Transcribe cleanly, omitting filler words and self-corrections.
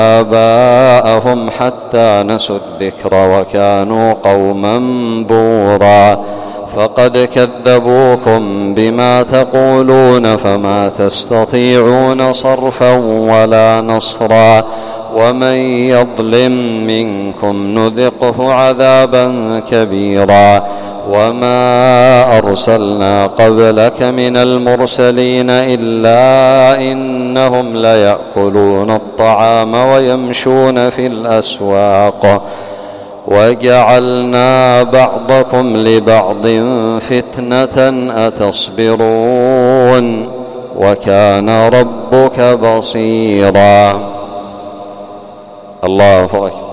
آباءهم حتى نسوا الذكر وكانوا قوما بورا فقد كذبوكم بما تقولون فما تستطيعون صرفا ولا نصرا ومن يظلم منكم نذقه عذابا كبيرا وما أرسلنا قبلك من المرسلين إلا إنهم ليأكلون الطعام ويمشون في الأسواق وجعلنا بعضكم لبعض فتنة أتصبرون وكان ربك بصيرا. الله أكبر.